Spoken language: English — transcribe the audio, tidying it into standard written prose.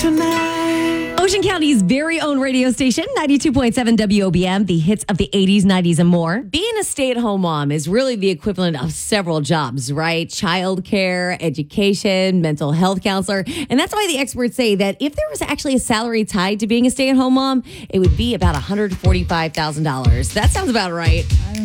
tonight. Ocean County's very own radio station, 92.7 WOBM, the hits of the 80s, 90s, and more. Being a stay-at-home mom is really the equivalent of several jobs, right? Childcare, education, mental health counselor. And that's why the experts say that if there was actually a salary tied to being a stay-at-home mom, it would be about $145,000. That sounds about right.